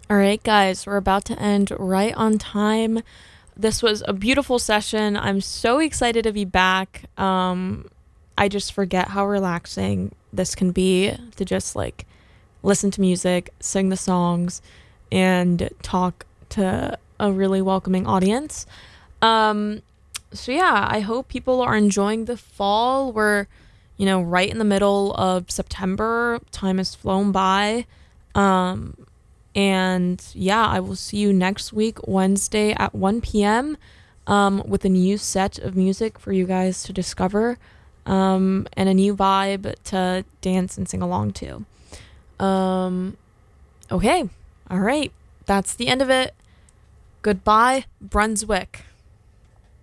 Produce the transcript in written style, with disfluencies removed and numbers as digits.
All right, guys, we're about to end right on time. This was a beautiful session. I'm so excited to be back. I just forget how relaxing this can be to just like listen to music, sing the songs, and talk to a really welcoming audience. Um, so yeah, I hope people are enjoying the fall. We're, right in the middle of September. Time has flown by. Um, and yeah, I will see you next week, Wednesday at 1 p.m. With a new set of music for you guys to discover, and a new vibe to dance and sing along to. Um, okay. All right. That's the end of it. Goodbye, Brunswick.